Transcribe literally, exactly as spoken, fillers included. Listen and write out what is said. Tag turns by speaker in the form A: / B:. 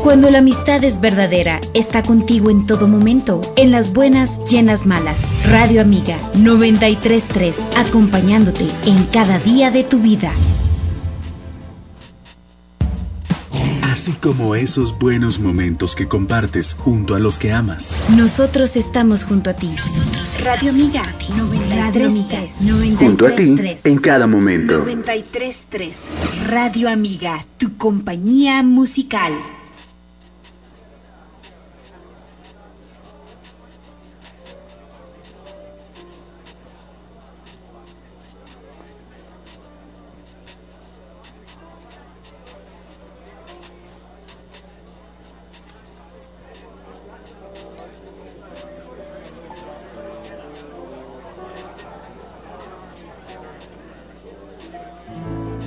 A: Cuando la amistad es verdadera, está contigo en todo momento, en las buenas y en las malas. Radio Amiga noventa y tres punto tres, acompañándote en cada día de tu vida.
B: Así como esos buenos momentos que compartes junto a los que amas.
A: Nosotros estamos junto a ti. Nosotros Radio Amiga
B: noventa y tres punto tres. Junto a ti en cada momento.
A: noventa y tres punto tres. Radio Amiga, tu compañía musical.